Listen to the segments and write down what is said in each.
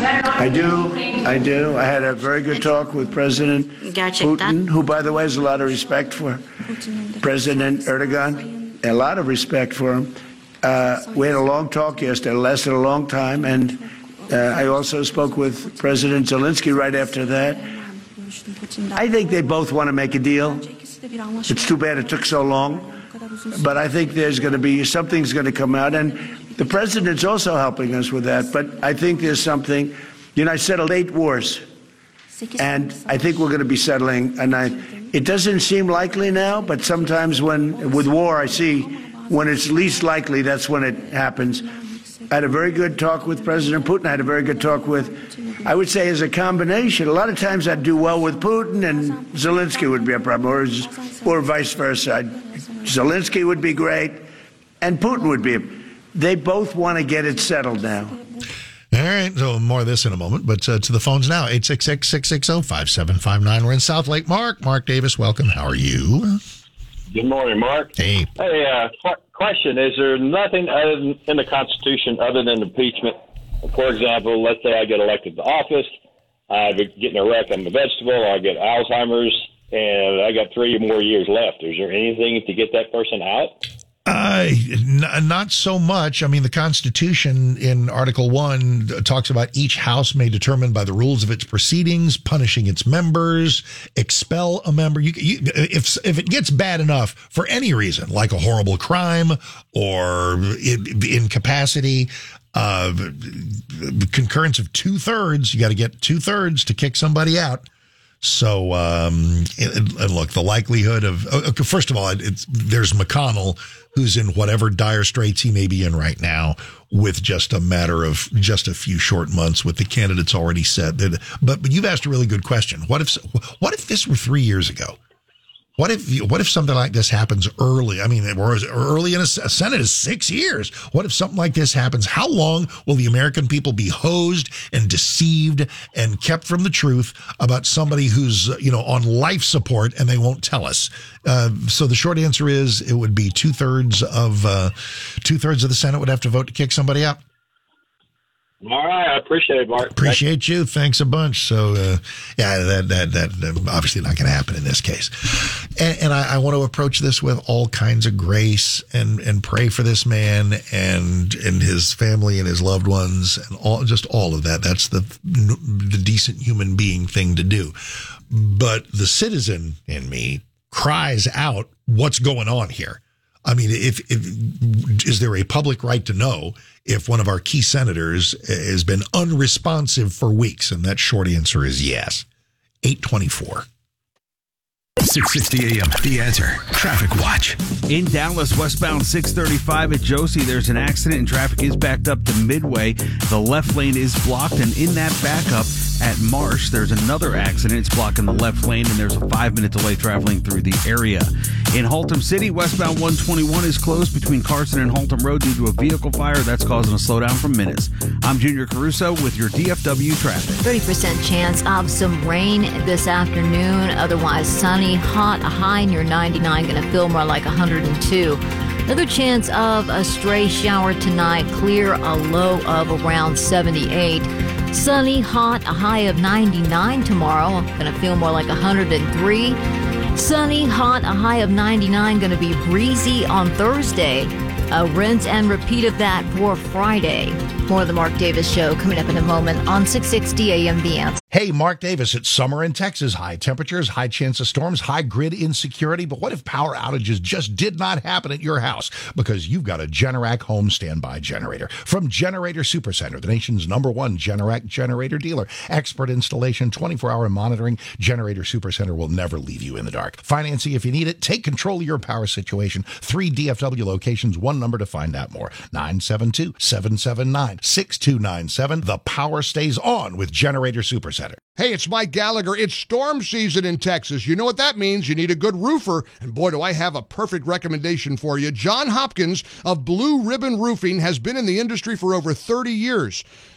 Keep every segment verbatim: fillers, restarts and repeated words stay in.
I do. I do. I had a very good talk with President Putin, who, by the way, has a lot of respect for President Erdogan, a lot of respect for him. Uh, we had a long talk yesterday. It lasted a long time. And uh, I also spoke with President Zelensky right after that. I think they both want to make a deal. It's too bad it took so long. But I think there's going to be, something's going to come out. And the president's also helping us with that. But I think there's something, you know, I settled eight wars. And I think we're going to be settling. And I, it doesn't seem likely now, but sometimes when, with war, I see when it's least likely, that's when it happens. I had a very good talk with President Putin. I had a very good talk with, I would say, as a combination. A lot of times I'd do well with Putin and Zelensky would be a problem, or, or vice versa. I'd, Zelensky would be great, and Putin would be. They both want to get it settled now. All right, so more of this in a moment, but uh, to the phones now, eight six six, six six zero, five seven five nine. We're in South Lake. Mark, Mark Davis, welcome. How are you? Good morning, Mark. Hey. Hey, uh, qu- question, is there nothing other than, in the Constitution other than impeachment? For example, let's say I get elected to office, I get in a wreck, I'm a vegetable, I get Alzheimer's, and I got three more years left. Is there anything to get that person out? Uh, n- not so much. I mean, the Constitution in Article one talks about each house may determine by the rules of its proceedings, punishing its members, expel a member. You, you, if if it gets bad enough for any reason, like a horrible crime or in, incapacity, uh, concurrence of two thirds, you got to get two thirds to kick somebody out. So, um, and, and look, the likelihood of, okay, first of all, it's, there's McConnell, who's in whatever dire straits he may be in right now, with just a matter of just a few short months with the candidates already set. That, but, but you've asked a really good question. What if, what if this were three years ago? What if what if something like this happens early? I mean, early in a, a Senate is six years. What if something like this happens? How long will the American people be hosed and deceived and kept from the truth about somebody who's, you know, on life support and they won't tell us? Uh, so the short answer is it would be two thirds of uh, two thirds of the Senate would have to vote to kick somebody out. All right, I appreciate it, Mark. Appreciate you. Thanks a bunch. So, uh, yeah, that, that, that, that obviously not going to happen in this case. And, and I, I want to approach this with all kinds of grace and, and pray for this man and, and his family and his loved ones and all, just all of that. That's the, the decent human being thing to do. But the citizen in me cries out, what's going on here? I mean, if, if is there a public right to know if one of our key senators has been unresponsive for weeks? And that short answer is yes. eight twenty-four. six sixty A M, The Answer. Traffic Watch. In Dallas, westbound six thirty-five at Josie, there's an accident and traffic is backed up to Midway. The left lane is blocked, and in that backup at Marsh, there's another accident. It's blocking the left lane, and there's a five-minute delay traveling through the area. In Haltom City, westbound one twenty-one is closed between Carson and Haltom Road due to a vehicle fire. That's causing a slowdown from Minutes. I'm Junior Caruso with your D F W traffic. thirty percent chance of some rain this afternoon. Otherwise sunny, hot, a high near ninety-nine. Going to feel more like one hundred two. Another chance of a stray shower tonight. Clear, a low of around seventy-eight. Sunny, hot, a high of ninety-nine tomorrow. Going to feel more like one hundred three. Sunny, hot, a high of ninety-nine. Going to be breezy on Thursday. A rinse and repeat of that for Friday. More of the Mark Davis Show coming up in a moment on six sixty A M The Answer. Hey, Mark Davis, it's summer in Texas. High temperatures, high chance of storms, high grid insecurity. But what if power outages just did not happen at your house? Because you've got a Generac home standby generator. From Generator Supercenter, the nation's number one Generac generator dealer. Expert installation, twenty-four hour monitoring. Generator Supercenter will never leave you in the dark. Financing if you need it. Take control of your power situation. Three D F W locations, one number to find out more. nine seven two, seven seven nine, six two nine seven. The power stays on with Generator Supercenter. Hey, it's Mike Gallagher. It's storm season in Texas. You know what that means. You need a good roofer. And boy, do I have a perfect recommendation for you. John Hopkins of Blue Ribbon Roofing has been in the industry for over thirty years.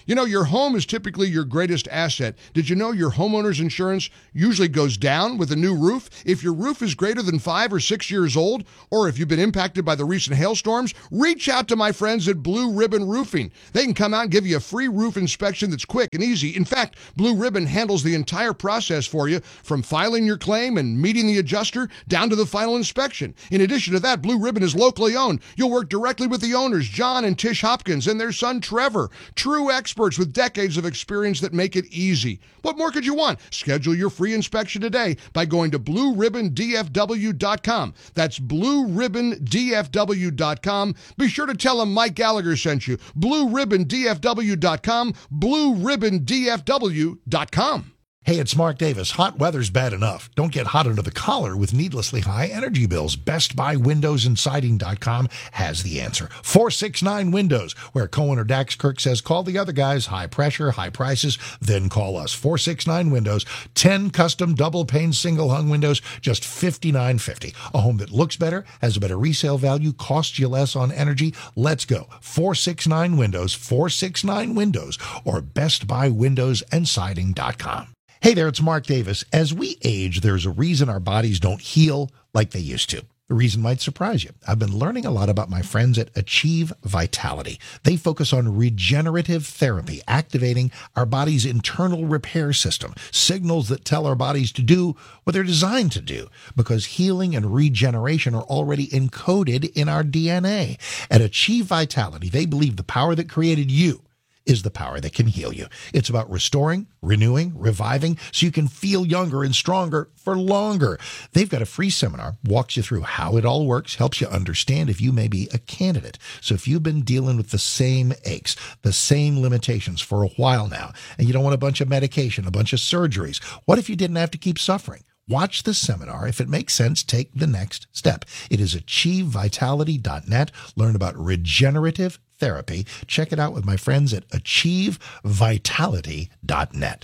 You know, your home is typically your greatest asset. Did you know your homeowner's insurance usually goes down with a new roof? If your roof is greater than five or six years old, or if you've been impacted by the recent hailstorms, reach out to my friends at Blue Ribbon Roofing. They can come out and give you a free roof inspection that's quick and easy. In fact, Blue Ribbon handles the entire process for you, from filing your claim and meeting the adjuster down to the final inspection. In addition to that, Blue Ribbon is locally owned. You'll work directly with the owners, John and Tish Hopkins, and their son Trevor, true experts with decades of experience that make it easy. What more could you want? Schedule your free inspection today by going to blue ribbon d f w dot com. That's blue ribbon d f w dot com. Be sure to tell them Mike Gallagher sent you. blue ribbon d f w dot com, blue ribbon d f w dot com. Hey, it's Mark Davis. Hot weather's bad enough. Don't get hot under the collar with needlessly high energy bills. Best Buy Windows and Siding dot com has the answer. four six nine Windows, where Cohen or Dax Kirk says, call the other guys. High pressure, high prices, then call us. four six nine Windows, ten custom double-pane single-hung windows, just fifty-nine fifty. A home that looks better, has a better resale value, costs you less on energy. Let's go. four six nine Windows, four six nine Windows, or Best Buy Windows and Siding dot com. Hey there, it's Mark Davis. As we age, there's a reason our bodies don't heal like they used to. The reason might surprise you. I've been learning a lot about my friends at Achieve Vitality. They focus on regenerative therapy, activating our body's internal repair system, signals that tell our bodies to do what they're designed to do, because healing and regeneration are already encoded in our D N A. At Achieve Vitality, they believe the power that created you is the power that can heal you. It's about restoring, renewing, reviving, so you can feel younger and stronger for longer. They've got a free seminar, walks you through how it all works, helps you understand if you may be a candidate. So if you've been dealing with the same aches, the same limitations for a while now, and you don't want a bunch of medication, a bunch of surgeries, what if you didn't have to keep suffering? Watch the seminar. If it makes sense, take the next step. It is achieve vitality dot net. Learn about regenerative therapy. Check it out with my friends at achieve vitality dot net.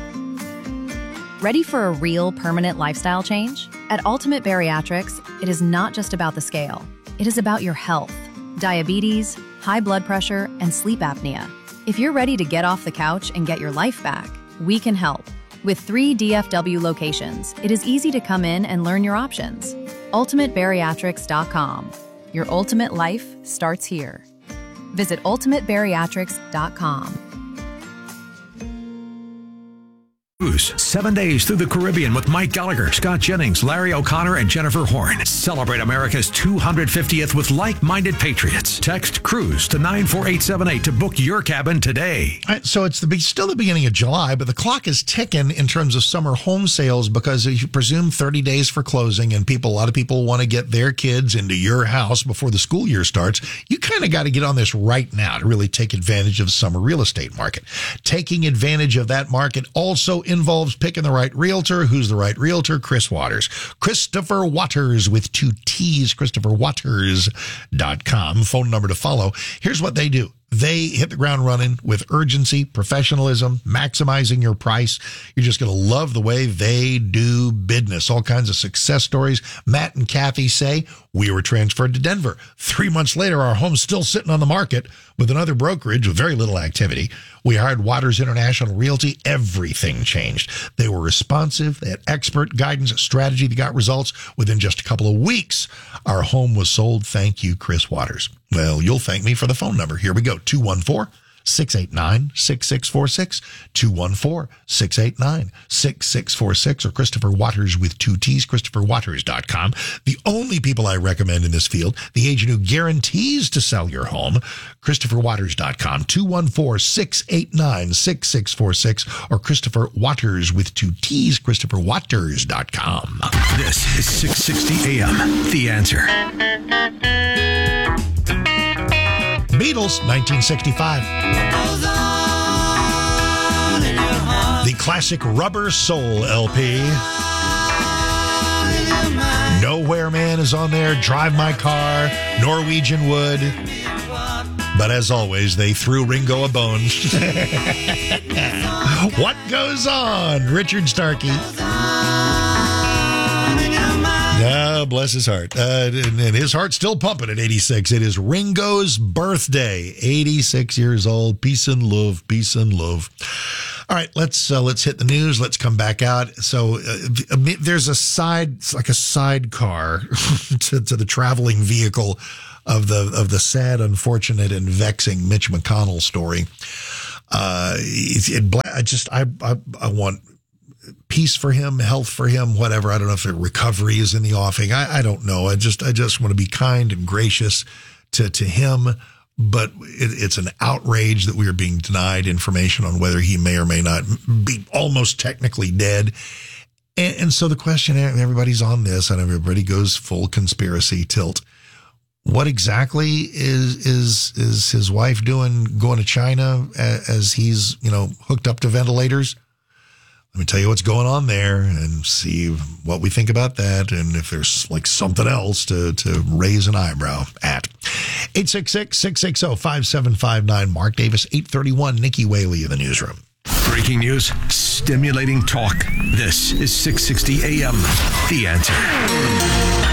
Ready for a real permanent lifestyle change? At Ultimate Bariatrics, it is not just about the scale. It is about your health, diabetes, high blood pressure, and sleep apnea. If you're ready to get off the couch and get your life back, we can help. With three D F W locations, it is easy to come in and learn your options. ultimate bariatrics dot com. Your ultimate life starts here. Visit ultimate bariatrics dot com. Seven days through the Caribbean with Mike Gallagher, Scott Jennings, Larry O'Connor, and Jennifer Horn. Celebrate America's two hundred fiftieth with like-minded patriots. Text CRUISE to nine four eight seven eight to book your cabin today. All right, so it's the still the beginning of July, but the clock is ticking in terms of summer home sales, because you presume thirty days for closing, and people, a lot of people want to get their kids into your house before the school year starts. You kind of got to get on this right now to really take advantage of the summer real estate market. Taking advantage of that market also involves picking the right realtor. Who's the right realtor? Chris Waters. Christopher Waters with two T's, christopher waters dot com. Phone number to follow. Here's what they do. They hit the ground running with urgency, professionalism, maximizing your price. You're just going to love the way they do business. All kinds of success stories. Matt and Kathy say, we were transferred to Denver. Three months later, our home's still sitting on the market with another brokerage with very little activity. We hired Waters International Realty. Everything changed. They were responsive. They had expert guidance, a strategy that got results. Within just a couple of weeks, our home was sold. Thank you, Chris Waters. Well, you'll thank me for the phone number. Here we go. two one four, six eight nine, six six four six, two one four, six eight nine, six six four six, or Christopher Waters with two T's, christopher waters dot com. The only people I recommend in this field, the agent who guarantees to sell your home, christopher waters dot com, two one four, six eight nine, six six four six, or Christopher Waters with two T's, christopher waters dot com. This is six sixty A M, The Answer. Beatles, nineteen sixty-five. The classic Rubber Soul L P. Nowhere Man is on there, Drive My Car, Norwegian Wood. But as always, they threw Ringo a bone. What Goes On? Richard Starkey. No, Uh, bless his heart. Uh, and, and his heart's still pumping at eighty-six. It is Ringo's birthday. eighty-six years old. Peace and love. Peace and love. All right, let's uh, let's hit the news. Let's come back out. So uh, there's a side, it's like a sidecar to, to the traveling vehicle of the of the sad, unfortunate, and vexing Mitch McConnell story. Uh, it, it, I just I, I I want peace for him, health for him, whatever. I don't know if the recovery is in the offing. I, I don't know. I just I just want to be kind and gracious to to him. But it, it's an outrage that we are being denied information on whether he may or may not be almost technically dead. And, and so the question, everybody's on this, and everybody goes full conspiracy tilt. What exactly is is is his wife doing going to China as he's, you know, hooked up to ventilators? Let me tell you what's going on there and see what we think about that, and if there's like something else to, to raise an eyebrow at. eight six six, six six zero, five seven five nine. Mark Davis, eight thirty-one. Nikki Whaley in the newsroom. Breaking news, stimulating talk. This is six sixty A M. The Answer.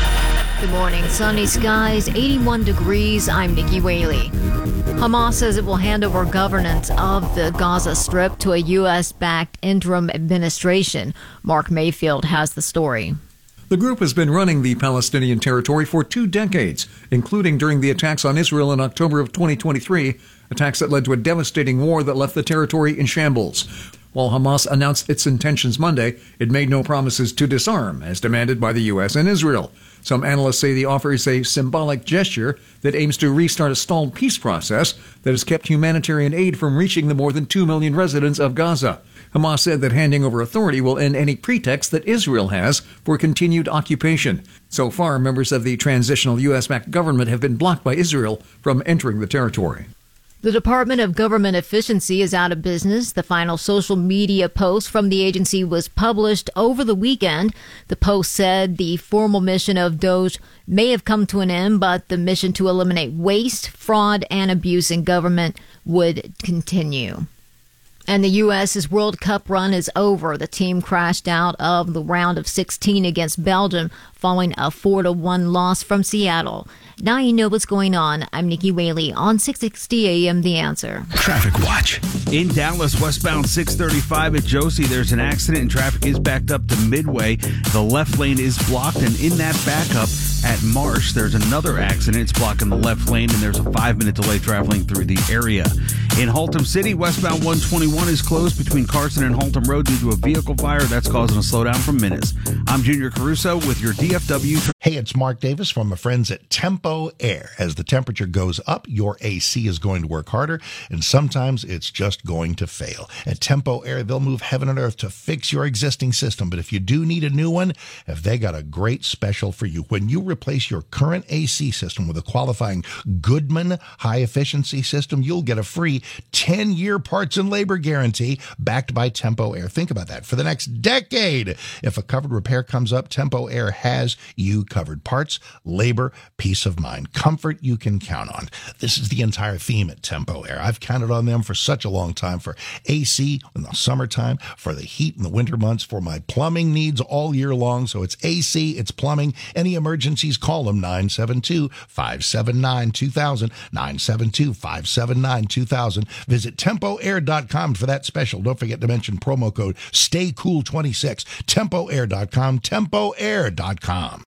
Good morning. Sunny skies, eighty-one degrees. I'm Nikki Whaley. Hamas says it will hand over governance of the Gaza Strip to a U S-backed interim administration. Mark Mayfield has the story. The group has been running the Palestinian territory for two decades, including during the attacks on Israel in October of twenty twenty-three, attacks that led to a devastating war that left the territory in shambles. While Hamas announced its intentions Monday, it made no promises to disarm, as demanded by the U S and Israel. Some analysts say the offer is a symbolic gesture that aims to restart a stalled peace process that has kept humanitarian aid from reaching the more than two million residents of Gaza. Hamas said that handing over authority will end any pretext that Israel has for continued occupation. So far, members of the transitional U S-backed government have been blocked by Israel from entering the territory. The Department of Government Efficiency is out of business. The final social media post from the agency was published over the weekend. The post said the formal mission of DOGE may have come to an end, but the mission to eliminate waste, fraud, and abuse in government would continue. And the U S's World Cup run is over. The team crashed out of the round of sixteen against Belgium following a four to one loss from Seattle. Now you know what's going on. I'm Nikki Whaley on six sixty A M The Answer. Traffic Watch. In Dallas, westbound six thirty-five at Josie, there's an accident and traffic is backed up to Midway. The left lane is blocked, and in that backup at Marsh, there's another accident. It's blocking the left lane, and there's a five-minute delay traveling through the area. In Haltom City, westbound one twenty-one is closed between Carson and Haltom Road due to a vehicle fire. That's causing a slowdown from Minutes. I'm Junior Caruso with your D F W. Hey, it's Mark Davis from my friends at Tempo Air. As the temperature goes up, your A C is going to work harder, and sometimes it's just going to fail. At Tempo Air, they'll move heaven and earth to fix your existing system, but if you do need a new one, have they got a great special for you. When you replace your current A C system with a qualifying Goodman high-efficiency system, you'll get a free ten-year parts and labor guarantee backed by Tempo Air. Think about that. For the next decade, if a covered repair comes up, Tempo Air has you covered. Parts, labor, peace of mind, comfort you can count on. This is the entire theme at Tempo Air. I've counted on them for such a long time, for A C in the summertime, for the heat in the winter months, for my plumbing needs all year long. So it's A C, it's plumbing. Any emergencies, call them nine seven two, five seven nine, two thousand, nine seven two, five seven nine, two thousand. Visit tempo air dot com for that special. Don't forget to mention promo code stay cool twenty-six. tempo air dot com, tempo air dot com.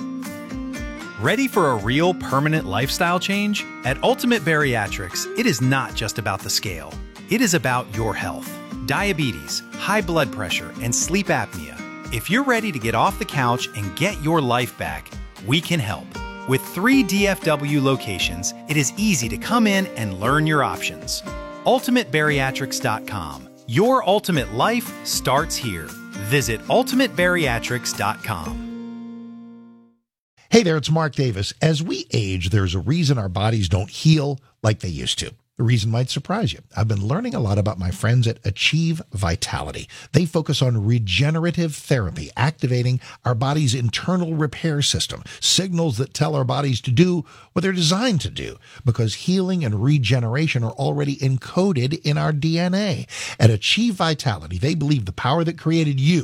Ready for a real permanent lifestyle change? At Ultimate Bariatrics, it is not just about the scale. It is about your health. Diabetes, high blood pressure, and sleep apnea. If you're ready to get off the couch and get your life back, we can help. With three D F W locations, it is easy to come in and learn your options. ultimate bariatrics dot com. Your ultimate life starts here. Visit ultimate bariatrics dot com. Hey there, it's Mark Davis. As we age, there's a reason our bodies don't heal like they used to. The reason might surprise you. I've been learning a lot about my friends at Achieve Vitality. They focus on regenerative therapy, activating our body's internal repair system, signals that tell our bodies to do what they're designed to do, because healing and regeneration are already encoded in our D N A. At Achieve Vitality, they believe the power that created you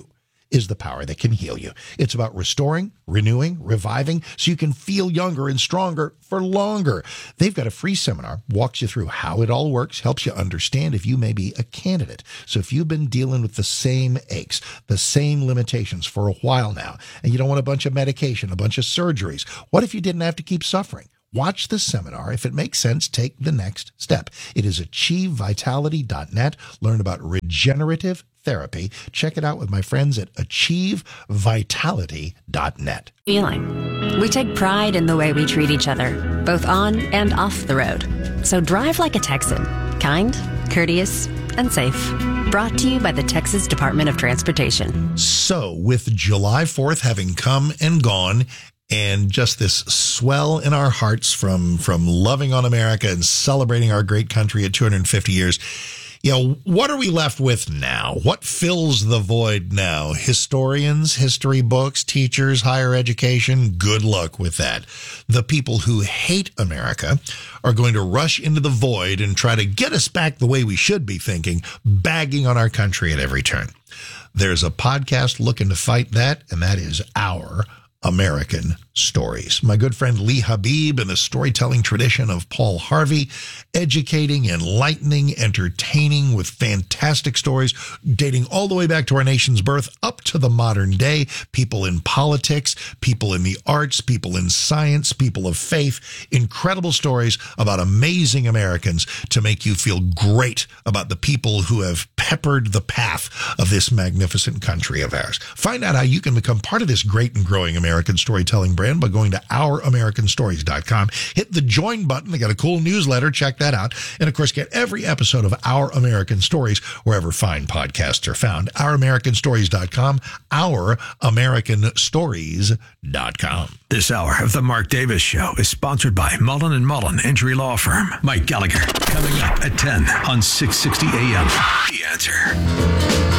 is the power that can heal you. It's about restoring, renewing, reviving, so you can feel younger and stronger for longer. They've got a free seminar, walks you through how it all works, helps you understand if you may be a candidate. So if you've been dealing with the same aches, the same limitations for a while now, and you don't want a bunch of medication, a bunch of surgeries, what if you didn't have to keep suffering? Watch the seminar. If it makes sense, take the next step. It is achieve vitality dot net. Learn about regenerative therapy. Check it out with my friends at achieve vitality dot net. Feeling. We take pride in the way we treat each other, both on and off the road. So drive like a Texan. Kind, courteous, and safe. Brought to you by the Texas Department of Transportation. So, with July fourth having come and gone, and just this swell in our hearts from from loving on America and celebrating our great country at two hundred fifty years, you know, what are we left with now? What fills the void now? Historians, history books, teachers, higher education, good luck with that. The people who hate America are going to rush into the void and try to get us back the way we should be thinking, bagging on our country at every turn. There's a podcast looking to fight that, and that is Our American Stories. My good friend Lee Habib and the storytelling tradition of Paul Harvey, educating, enlightening, entertaining with fantastic stories dating all the way back to our nation's birth up to the modern day. People in politics, people in the arts, people in science, people of faith. Incredible stories about amazing Americans to make you feel great about the people who have peppered the path of this magnificent country of ours. Find out how you can become part of this great and growing American storytelling brand by going to our american stories dot com. Hit the join button. They got a cool newsletter. Check that out. And of course, get every episode of Our American Stories wherever fine podcasts are found. our american stories dot com. our american stories dot com. This hour of the Mark Davis Show is sponsored by Mullen and Mullen Injury Law Firm. Mike Gallagher coming up at ten on six sixty A M. The Answer.